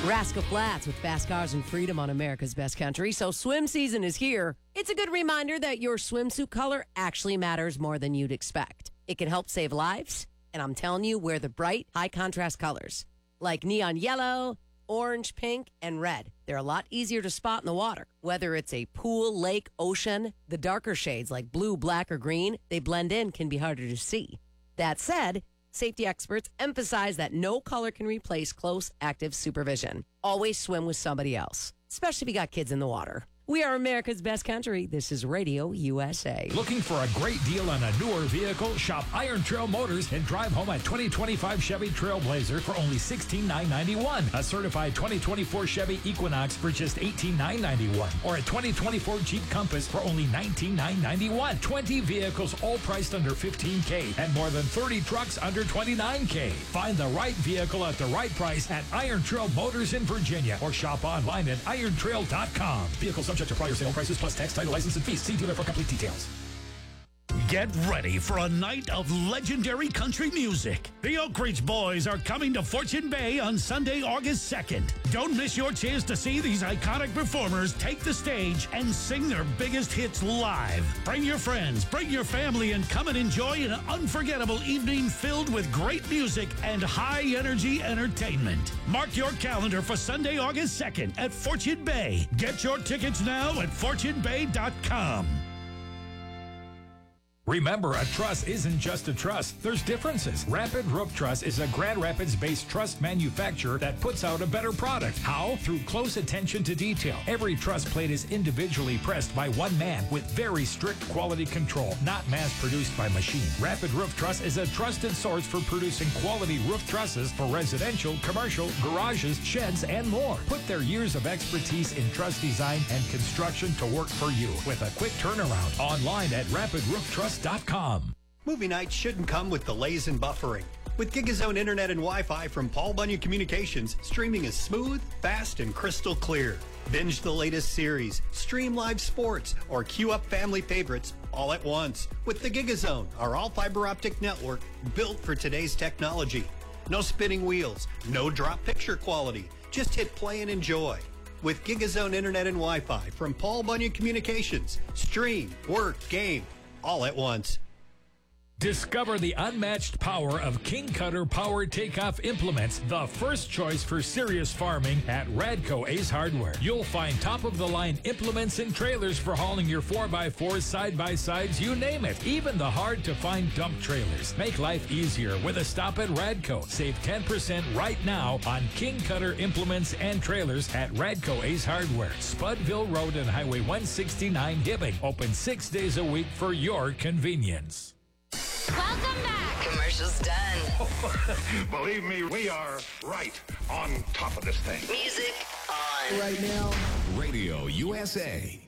Rascal Flats with Fast Cars and Freedom on America's Best Country. So swim season is here. It's a good reminder that your swimsuit color actually matters more than you'd expect. It can help save lives, and I'm telling you, wear the bright, high-contrast colors like neon yellow, orange, pink, and red. They're a lot easier to spot in the water. Whether it's a pool, lake, ocean, the darker shades like blue, black, or green, they blend in, can be harder to see. That said, safety experts emphasize that no color can replace close, active supervision. Always swim with somebody else, especially if you got kids in the water. We are America's Best Country. This is Radio USA. Looking for a great deal on a newer vehicle? Shop Iron Trail Motors and drive home a 2025 Chevy Trailblazer for only $16,991. A certified 2024 Chevy Equinox for just $18,991. Or a 2024 Jeep Compass for only $19,991. 20 vehicles all priced under $15K and more than 30 trucks under $29K. Find the right vehicle at the right price at Iron Trail Motors in Virginia or shop online at irontrail.com. Vehicles subject to prior sale prices plus tax, title, license, and fees. See dealer for complete details. Get ready for a night of legendary country music. The Oak Ridge Boys are coming to Fortune Bay on Sunday, August 2nd. Don't miss your chance to see these iconic performers take the stage and sing their biggest hits live. Bring your friends, bring your family, and come and enjoy an unforgettable evening filled with great music and high-energy entertainment. Mark your calendar for Sunday, August 2nd at Fortune Bay. Get your tickets now at fortunebay.com. Remember, a truss isn't just a truss. There's differences. Rapid Roof Truss is a Grand Rapids-based truss manufacturer that puts out a better product. How? Through close attention to detail. Every truss plate is individually pressed by one man with very strict quality control, not mass-produced by machine. Rapid Roof Truss is a trusted source for producing quality roof trusses for residential, commercial, garages, sheds, and more. Put their years of expertise in truss design and construction to work for you with a quick turnaround. Online at rapidrooftrust.com. Movie nights shouldn't come with delays and buffering. With GigaZone Internet and Wi-Fi from Paul Bunyan Communications, streaming is smooth, fast, and crystal clear. Binge the latest series, stream live sports, or queue up family favorites all at once with the GigaZone, our all-fiber optic network built for today's technology. No spinning wheels, no drop picture quality. Just hit play and enjoy. With GigaZone Internet and Wi-Fi from Paul Bunyan Communications, stream, work, game, all at once. Discover the unmatched power of King Cutter Power Takeoff Implements, the first choice for serious farming at Radco Ace Hardware. You'll find top-of-the-line implements and trailers for hauling your 4x4s, side-by-sides, you name it. Even the hard-to-find dump trailers. Make life easier with a stop at Radco. Save 10% right now on King Cutter implements and trailers at Radco Ace Hardware. Spudville Road and Highway 169 Hibbing. Open 6 days a week for your convenience. Welcome back. Commercials done. Believe me, we are right on top of this thing. Music on. Right now, Radio USA.